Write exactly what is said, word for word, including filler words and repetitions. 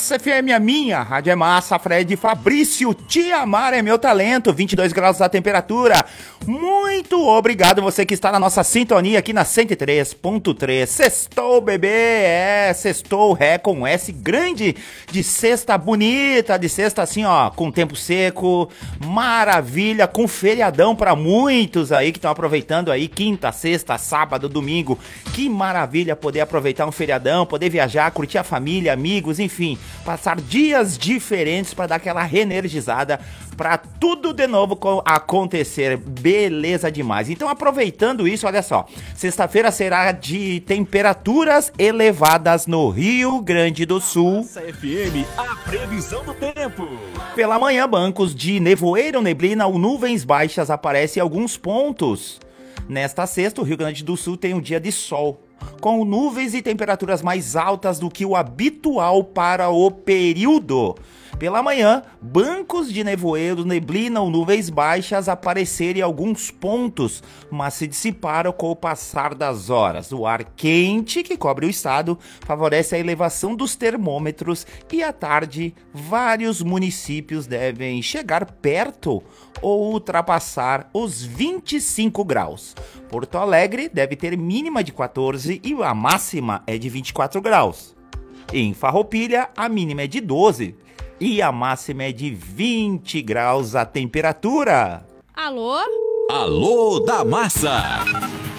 Massa F M é minha, Rádio é Massa, Fred Fabrício, te amar é meu talento, vinte e dois graus a temperatura. Muito obrigado você que está na nossa sintonia aqui na cento e três ponto três. Sextou, bebê, é, sextou, ré com S grande, de sexta bonita, de sexta assim, ó, com tempo seco, maravilha, com feriadão pra muitos aí que estão aproveitando aí, quinta, sexta, sábado, domingo. Que maravilha poder aproveitar um feriadão, poder viajar, curtir a família, amigos, enfim, passar dias diferentes para dar aquela reenergizada para tudo de novo acontecer. Beleza demais. Então, aproveitando isso, olha só, sexta-feira será de temperaturas elevadas no Rio Grande do Sul. Massa F M, a previsão do tempo. Pela manhã, bancos de nevoeiro, neblina ou nuvens baixas aparecem em alguns pontos. Nesta sexta, o Rio Grande do Sul tem um dia de sol, com nuvens e temperaturas mais altas do que o habitual para o período. Pela manhã, bancos de nevoeiro, neblina ou nuvens baixas apareceram em alguns pontos, mas se dissiparam com o passar das horas. O ar quente que cobre o estado favorece a elevação dos termômetros e à tarde vários municípios devem chegar perto ou ultrapassar os vinte e cinco graus. Porto Alegre deve ter mínima de quatorze e a máxima é de vinte e quatro graus. Em Farroupilha, a mínima é de doze e a máxima é de vinte graus a temperatura. Alô? Alô da Massa!